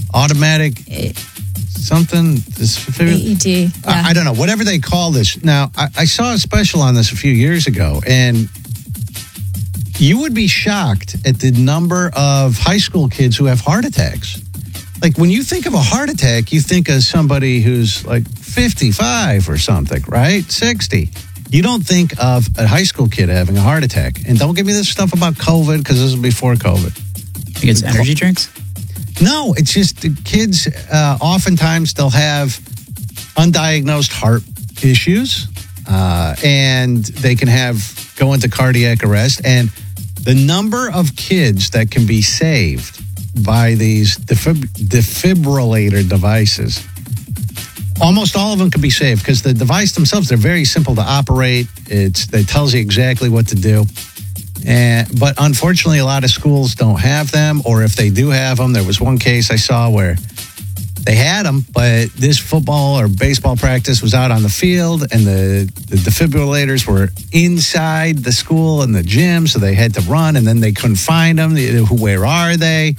automatic something. AED. Yeah. I don't know. Whatever they call this. Now, I saw a special on this a few years ago, and you would be shocked at the number of high school kids who have heart attacks. Like, when you think of a heart attack, you think of somebody who's like 55 or something, right? 60. You don't think of a high school kid having a heart attack. And don't give me this stuff about COVID, because this is before COVID. I think it's energy drinks? No, it's just the kids, oftentimes they'll have undiagnosed heart issues, and they can go into cardiac arrest. And the number of kids that can be saved by these defibrillator devices, almost all of them can be saved, because the device themselves, they're very simple to operate. It tells you exactly what to do. But unfortunately, a lot of schools don't have them, or if they do have them, there was one case I saw where they had them, but this football or baseball practice was out on the field, and the defibrillators were inside the school and the gym, so they had to run, and then they couldn't find them. Where are they?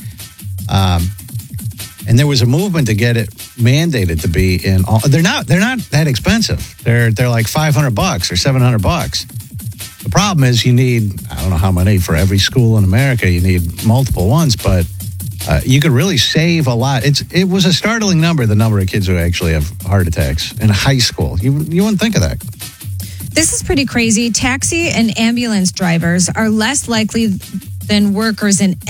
And there was a movement to get it mandated to be in all. They're not that expensive. They're like $500 or $700. The problem is you need, I don't know how many for every school in America. You need multiple ones, but you could really save a lot. It was a startling number, the number of kids who actually have heart attacks in high school. You wouldn't think of that. This is pretty crazy. Taxi and ambulance drivers are less likely than workers in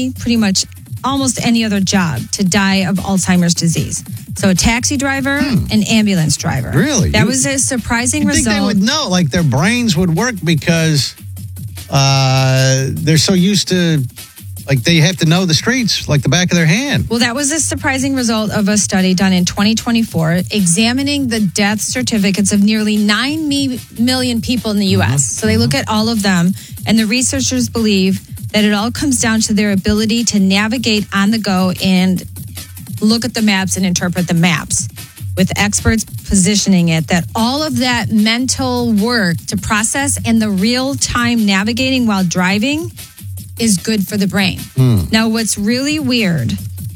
almost any other job to die of Alzheimer's disease. So a taxi driver, an ambulance driver. Really? That was a surprising result. Think they would know, like their brains would work, because they're so used to, like they have to know the streets like the back of their hand. Well, that was a surprising result of a study done in 2024 examining the death certificates of nearly 9 million people in the U.S. So they look at all of them, and the researchers believe that it all comes down to their ability to navigate on the go and look at the maps and interpret the maps, with experts positioning it that all of that mental work to process and the real-time navigating while driving is good for the brain. Now, what's really weird,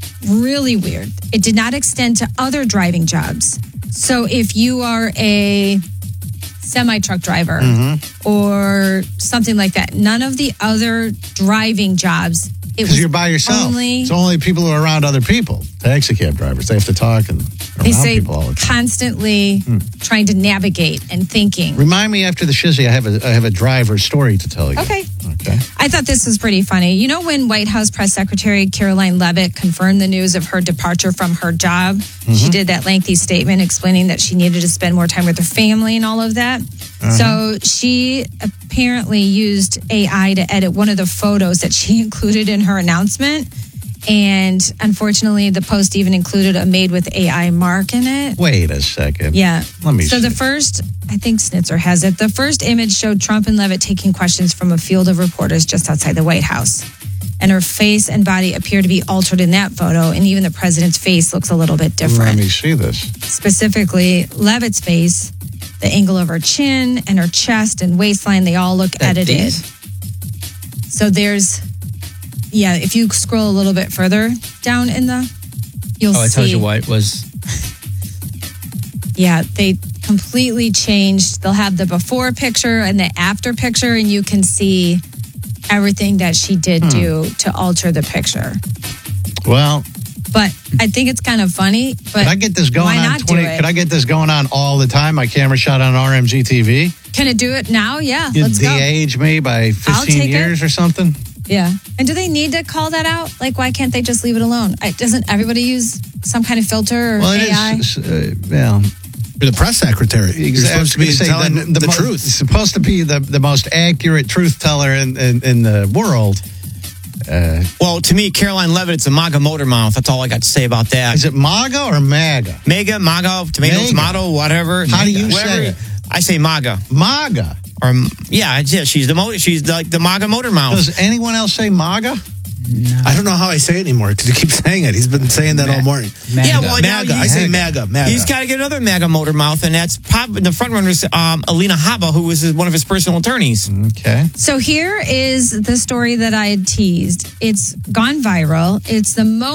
it did not extend to other driving jobs. So if you are a semi-truck driver or something like that, none of the other driving jobs, because you're by yourself. It's only people who are around other people. Taxi cab drivers, they have to talk and around people all the time. Constantly trying to navigate and thinking. Remind me after the shizzy, I have a driver story to tell you. Okay. I thought this was pretty funny. You know, when White House Press Secretary Caroline Leavitt confirmed the news of her departure from her job, she did that lengthy statement explaining that she needed to spend more time with her family and all of that. So she apparently used AI to edit one of the photos that she included in her announcement. And unfortunately, the post even included a made with AI mark in it. Wait a second. Yeah. Let me see. The first, I think Snitzer has it. The first image showed Trump and Leavitt taking questions from a field of reporters just outside the White House. And her face and body appear to be altered in that photo. And even the president's face looks a little bit different. Let me see this. Specifically, Leavitt's face, the angle of her chin and her chest and waistline, they all look edited. So there's... Yeah, if you scroll a little bit further down you'll see. I told you what it was. Yeah, they completely changed. They'll have the before picture and the after picture, and you can see everything that she did do to alter the picture. Well, but I think it's kind of funny. But could I get this going on? Could I get this going on all the time? My camera shot on RMG TV. Can it do it now? Yeah, let's go. De-age me by 15 years or something. Yeah. And do they need to call that out? Like, why can't they just leave it alone? Doesn't everybody use some kind of filter or AI? You're the press secretary. Exactly. You're supposed to be telling the truth. It's supposed to be the most accurate truth teller in the world. Well, to me, Caroline Leavitt, it's a MAGA motor mouth. That's all I got to say about that. Is it MAGA or MAGA? MAGA, tomato, whatever. How do you say it? I say MAGA. MAGA? Or she's like the MAGA motor mouth. Does anyone else say MAGA? No. I don't know how I say it anymore because he keeps saying it. He's been saying that all morning. MAGA. Yeah, well, MAGA. I say MAGA. He's got to get another MAGA motor mouth, and that's the front runner is Alina Habba, who was one of his personal attorneys. Okay. So here is the story that I had teased. It's gone viral. It's the most